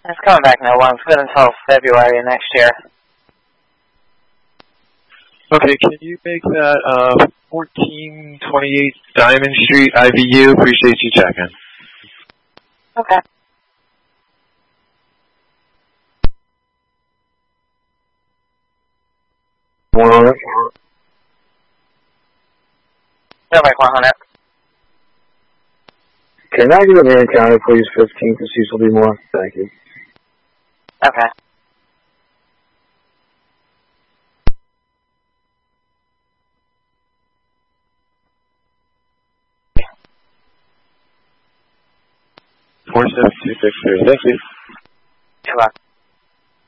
It's coming back no one. It's good until February of next year. Okay, can you make that 1428 Diamond Street, IVU? Appreciate you checking. Okay. November 100. Can I get a man counter, please? 15 for Cecil B. Moore. Thank you. Okay. Four 7 2 6 3. Thank you. You're welcome.